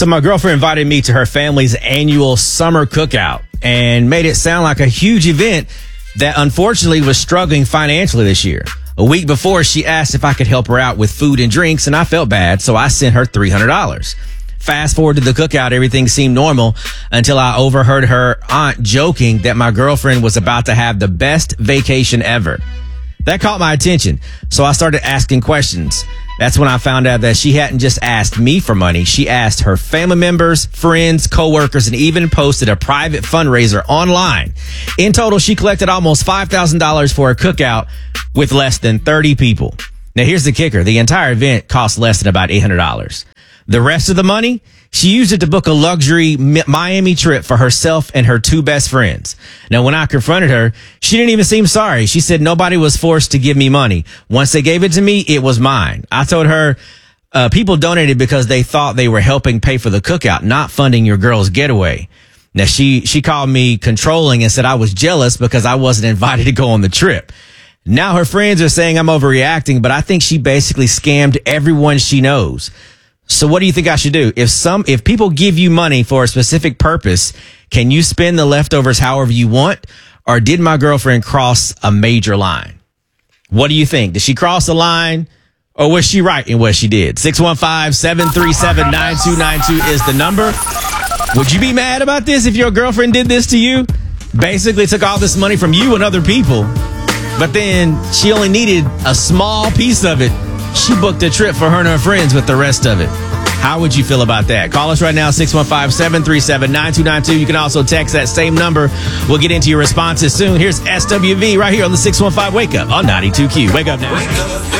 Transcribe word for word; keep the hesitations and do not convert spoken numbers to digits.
So my girlfriend invited me to her family's annual summer cookout and made it sound like a huge event that unfortunately was struggling financially this year. A week before, she asked if I could help her out with food and drinks, and I felt bad, so I sent her three hundred dollars. Fast forward to the cookout, everything seemed normal until I overheard her aunt joking that my girlfriend was about to have the best vacation ever. That caught my attention, so I started asking questions. That's when I found out that she hadn't just asked me for money. She asked her family members, friends, coworkers, and even posted a private fundraiser online. In total, she collected almost five thousand dollars for a cookout with less than thirty people. Now, here's the kicker. The entire event cost less than about eight hundred dollars. The rest of the money, she used it to book a luxury Miami trip for herself and her two best friends. Now, when I confronted her, she didn't even seem sorry. She said nobody was forced to give me money. Once they gave it to me, it was mine. I told her uh, people donated because they thought they were helping pay for the cookout, not funding your girl's getaway. Now, she, she called me controlling and said I was jealous because I wasn't invited to go on the trip. Now her friends are saying I'm overreacting, but I think she basically scammed everyone she knows. So what do you think I should do? If some, if people give you money for a specific purpose, can you spend the leftovers however you want? Or did my girlfriend cross a major line? What do you think? Did she cross the line, or was she right in what she did? six one five, seven three seven, nine two nine two is the number. Would you be mad about this if your girlfriend did this to you? Basically took all this money from you and other people, but then she only needed a small piece of it. She booked a trip for her and her friends with the rest of it. How would you feel about that? Call us right now, six one five, seven three seven, nine two nine two. You can also text that same number. We'll get into your responses soon. Here's S W V right here on the six one five Wake Up on ninety-two Q. Wake up now. Wake up.